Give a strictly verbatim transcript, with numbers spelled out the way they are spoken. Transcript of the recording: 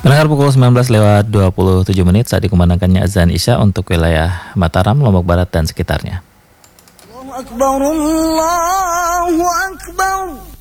Mendengar pukul sembilan belas lewat dua puluh tujuh menit saat dikumandangkannya azan Isya untuk wilayah Mataram, Lombok Barat dan sekitarnya. Allahu Akbar, Allahu Akbar.